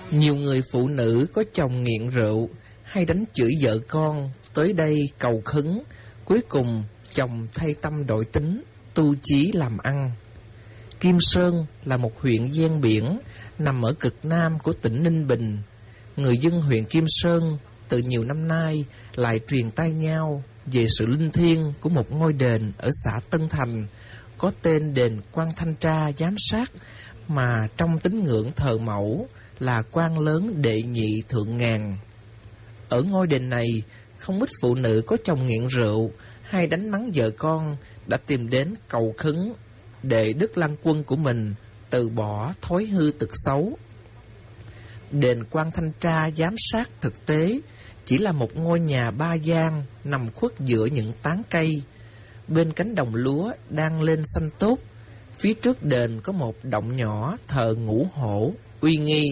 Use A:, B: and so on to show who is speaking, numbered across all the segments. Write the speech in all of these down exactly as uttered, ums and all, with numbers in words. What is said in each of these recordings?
A: Nhiều người phụ nữ có chồng nghiện rượu hay đánh chửi vợ con tới đây cầu khấn, cuối cùng chồng thay tâm đổi tính, tu chí làm ăn. Kim Sơn là một huyện ven biển nằm ở cực nam của tỉnh Ninh Bình. Người dân huyện Kim Sơn từ nhiều năm nay lại truyền tai nhau về sự linh thiêng của một ngôi đền ở xã Tân Thành có tên đền Quan Thanh Tra Giám Sát, mà trong tín ngưỡng thờ mẫu là quan lớn đệ nhị thượng ngàn. Ở ngôi đền này, không ít phụ nữ có chồng nghiện rượu hay đánh mắng vợ con đã tìm đến cầu khấn để Đức Lăng Quân của mình từ bỏ thói hư tật xấu. Đền Quan Thanh Tra Giám Sát thực tế chỉ là một ngôi nhà ba gian nằm khuất giữa những tán cây. Bên cánh đồng lúa đang lên xanh tốt, phía trước đền có một động nhỏ thờ Ngũ Hổ uy nghi.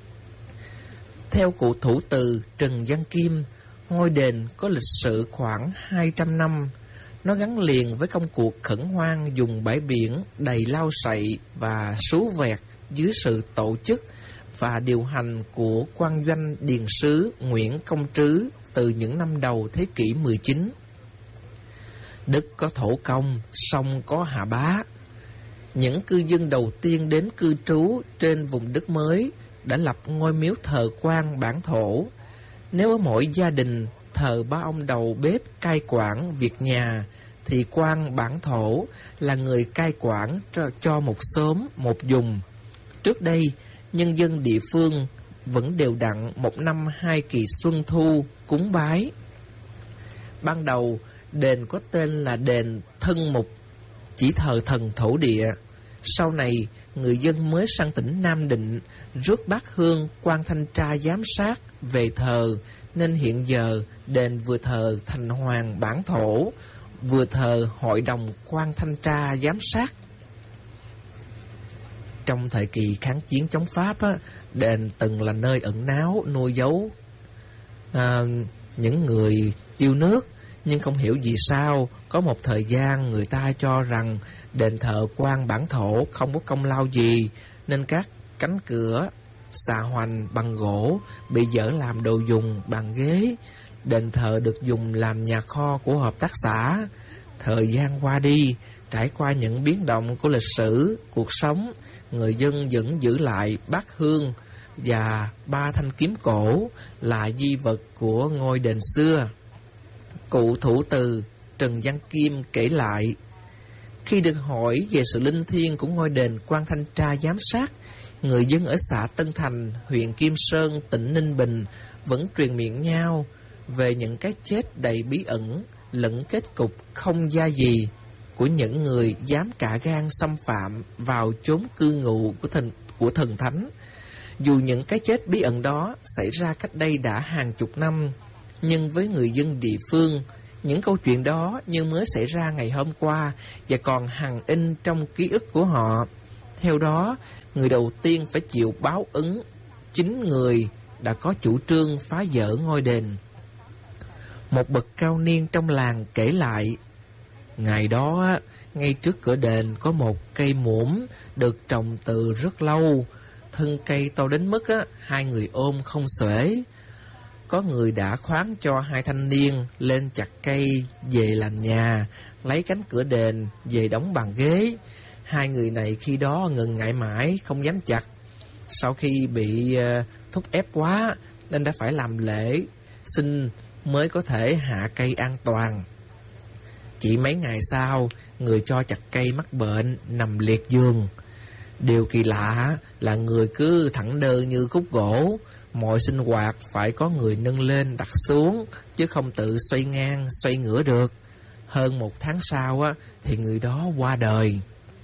A: Theo cụ thủ từ Trần Văn Kim, ngôi đền có lịch sử khoảng hai trăm năm. Nó gắn liền với công cuộc khẩn hoang dùng bãi biển đầy lau sậy và sú vẹt dưới sự tổ chức và điều hành của quan doanh điền sứ Nguyễn Công Trứ từ những năm đầu thế kỷ mười chín. Đất có thổ công, sông có hạ bá. Những cư dân đầu tiên đến cư trú trên vùng đất mới đã lập ngôi miếu thờ quan bản thổ. Nếu ở mỗi gia đình thờ ba ông đầu bếp cai quản việc nhà, thì quan bản thổ là người cai quản cho, cho một xóm, một vùng. Trước đây, nhân dân địa phương vẫn đều đặn một năm hai kỳ xuân thu cúng bái. Ban đầu, đền có tên là đền Thân Mục, chỉ thờ thần thổ địa. Sau này, người dân mới sang tỉnh Nam Định rước bát hương Quan Thanh Tra Giám Sát về thờ, nên hiện giờ đền vừa thờ Thành Hoàng bản thổ, vừa thờ Hội đồng Quan Thanh Tra Giám Sát. Trong thời kỳ kháng chiến chống Pháp, á, đền từng là nơi ẩn náu nuôi giấu à, những người yêu nước. Nhưng không hiểu vì sao, có một thời gian người ta cho rằng đền thờ quan bản thổ không có công lao gì, nên các cánh cửa xà hoành bằng gỗ bị dỡ làm đồ dùng bàn ghế. Đền thờ được dùng làm nhà kho của hợp tác xã. Thời gian qua đi, trải qua những biến động của lịch sử, cuộc sống, người dân vẫn giữ lại bát hương và ba thanh kiếm cổ là di vật của ngôi đền xưa. Cụ thủ từ Trần Văn Kim kể lại, khi được hỏi về sự linh thiêng của ngôi đền Quan Thanh Tra Giám Sát, người dân ở xã Tân Thành, huyện Kim Sơn, tỉnh Ninh Bình vẫn truyền miệng nhau về những cái chết đầy bí ẩn lẫn kết cục không gia gì của những người dám cả gan xâm phạm vào chốn cư ngụ của thần, của thần thánh. Dù những cái chết bí ẩn đó xảy ra cách đây đã hàng chục năm, nhưng với người dân địa phương, những câu chuyện đó như mới xảy ra ngày hôm qua và còn hằn in trong ký ức của họ. Theo đó, người đầu tiên phải chịu báo ứng chính người đã có chủ trương phá vỡ ngôi đền. Một bậc cao niên trong làng kể lại, ngày đó, ngay trước cửa đền có một cây muỗng được trồng từ rất lâu. Thân cây to đến mức á, hai người ôm không xuể. Có người đã khoán cho hai thanh niên lên chặt cây về làm nhà, lấy cánh cửa đền về đóng bàn ghế. Hai người này khi đó ngần ngại mãi, không dám chặt. Sau khi bị uh, thúc ép quá nên đã phải làm lễ xin mới có thể hạ cây an toàn. Chỉ mấy ngày sau, người cho chặt cây mắc bệnh, nằm liệt giường. Điều kỳ lạ là người cứ thẳng đơ như khúc gỗ, mọi sinh hoạt phải có người nâng lên đặt xuống, chứ không tự xoay ngang, xoay ngửa được. Hơn một tháng sau á, thì người đó qua đời.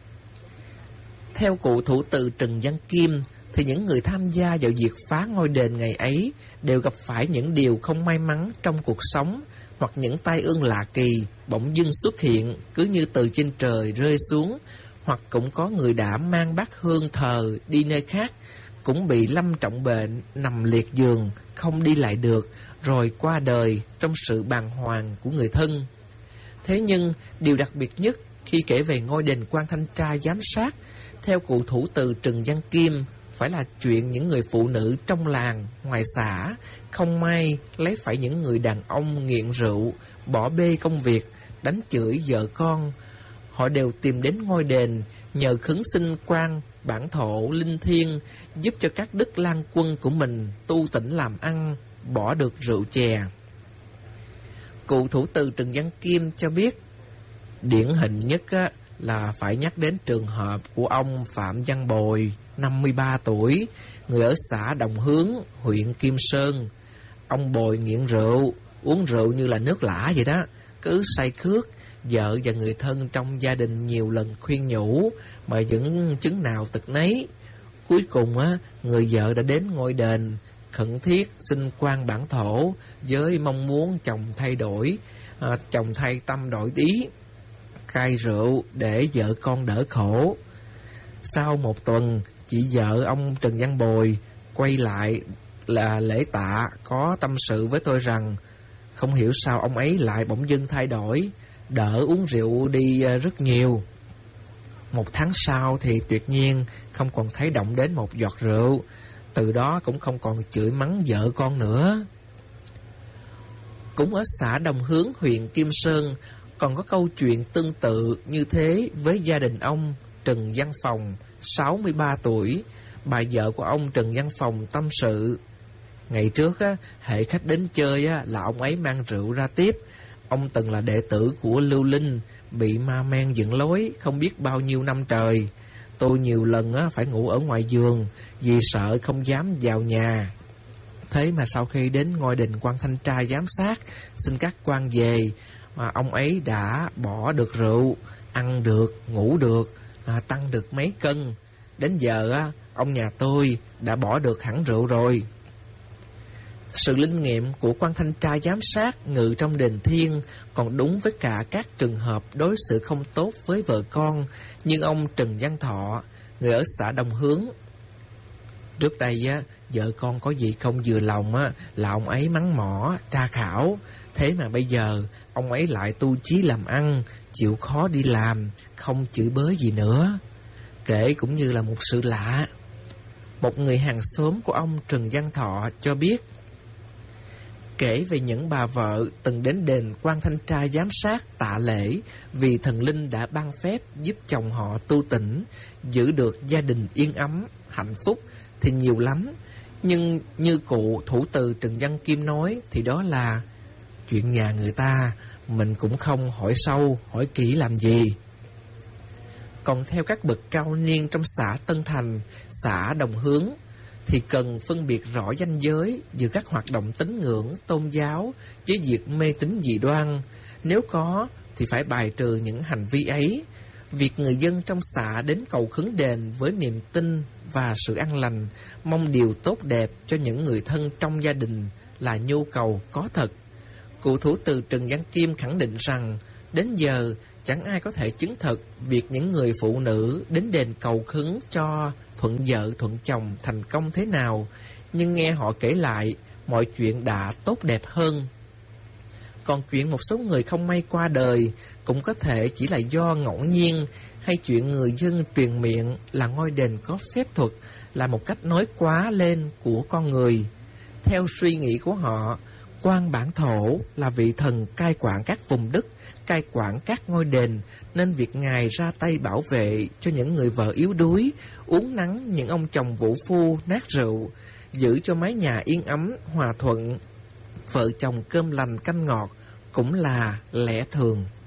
A: Theo cụ thủ từ Trần Văn Kim, thì những người tham gia vào việc phá ngôi đền ngày ấy đều gặp phải những điều không may mắn trong cuộc sống, hoặc những tai ương lạ kỳ bỗng dưng xuất hiện cứ như từ trên trời rơi xuống, hoặc cũng có người đã mang bát hương thờ đi nơi khác, cũng bị lâm trọng bệnh, nằm liệt giường, không đi lại được, rồi qua đời trong sự bàng hoàng của người thân. Thế nhưng, điều đặc biệt nhất khi kể về ngôi đền Quan Thanh Tra Giám Sát, theo cụ thủ từ Trần Văn Kim, phải là chuyện những người phụ nữ trong làng, ngoài xã. Không may lấy phải những người đàn ông nghiện rượu, bỏ bê công việc, đánh chửi vợ con. Họ đều tìm đến ngôi đền nhờ khấn xin quan bản thổ linh thiêng giúp cho các đức lang quân của mình tu tĩnh làm ăn, bỏ được rượu chè. Cụ thủ từ Trần Văn Kim cho biết, điển hình nhất á, là phải nhắc đến trường hợp của ông Phạm Văn Bồi, năm mươi ba tuổi, người ở xã Đồng Hướng, huyện Kim Sơn. Ông Bồi nghiện rượu, uống rượu như là nước lã vậy đó, cứ say khước. Vợ và người thân trong gia đình nhiều lần khuyên nhủ mà vẫn chứng nào tật nấy. Cuối cùng á, người vợ đã đến ngôi đền khẩn thiết xin quan bản thổ với mong muốn chồng thay đổi, à, chồng thay tâm đổi ý, cai rượu để vợ con đỡ khổ. Sau một tuần, chị vợ ông Trần Văn Bồi quay lại là lễ tạ, có tâm sự với tôi rằng không hiểu sao ông ấy lại bỗng dưng thay đổi, đỡ uống rượu đi rất nhiều. Một tháng sau thì tuyệt nhiên không còn thấy động đến một giọt rượu, từ đó cũng không còn chửi mắng vợ con nữa. Cũng ở xã Đồng Hướng, huyện Kim Sơn, còn có câu chuyện tương tự như thế với gia đình ông Trần Văn Phòng, sáu mươi ba tuổi. Bà vợ của ông Trần Văn Phòng tâm sự, ngày trước á, hệ khách đến chơi á, là ông ấy mang rượu ra tiếp. Ông từng là đệ tử của Lưu Linh, bị ma men dẫn lối không biết bao nhiêu năm trời. Tôi nhiều lần á, phải ngủ ở ngoài giường vì sợ không dám vào nhà. Thế mà sau khi đến ngôi đình quan thanh tra giám sát xin các quan về, mà ông ấy đã bỏ được rượu, ăn được, ngủ được, à, tăng được mấy cân. Đến giờ á, ông nhà tôi đã bỏ được hẳn rượu rồi. Sự linh nghiệm của quan thanh tra giám sát ngự trong đền thiên còn đúng với cả các trường hợp đối xử không tốt với vợ con, như ông Trần Văn Thọ, người ở xã Đồng Hướng. Trước đây á, vợ con có gì không vừa lòng á, là ông ấy mắng mỏ, tra khảo. Thế mà bây giờ ông ấy lại tu chí làm ăn, chịu khó đi làm, không chửi bới gì nữa. Kể cũng như là một sự lạ. Một người hàng xóm của ông Trần Văn Thọ cho biết, kể về những bà vợ từng đến đền quan thanh tra giám sát tạ lễ vì thần linh đã ban phép giúp chồng họ tu tỉnh, giữ được gia đình yên ấm, hạnh phúc thì nhiều lắm. Nhưng như cụ thủ từ Trần Văn Kim nói thì đó là chuyện nhà người ta, mình cũng không hỏi sâu, hỏi kỹ làm gì. Còn theo các bậc cao niên trong xã Tân Thành, xã Đồng Hướng, thì cần phân biệt rõ ranh giới giữa các hoạt động tín ngưỡng, tôn giáo với việc mê tín dị đoan. Nếu có thì phải bài trừ những hành vi ấy. Việc người dân trong xã đến cầu khấn đền với niềm tin và sự an lành, mong điều tốt đẹp cho những người thân trong gia đình là nhu cầu có thật. Cụ thủ từ Trần Văn Kim khẳng định rằng đến giờ chẳng ai có thể chứng thực việc những người phụ nữ đến đền cầu khấn cho thuận vợ thuận chồng thành công thế nào, nhưng nghe họ kể lại mọi chuyện đã tốt đẹp hơn. Còn chuyện một số người không may qua đời cũng có thể chỉ là do ngẫu nhiên, hay chuyện người dân truyền miệng là ngôi đền có phép thuật là một cách nói quá lên của con người. Theo suy nghĩ của họ, quan bản thổ là vị thần cai quản các vùng đất, cai quản các ngôi đền, nên việc Ngài ra tay bảo vệ cho những người vợ yếu đuối, uống nắng những ông chồng vũ phu nát rượu, giữ cho mái nhà yên ấm, hòa thuận, vợ chồng cơm lành canh ngọt cũng là lẽ thường.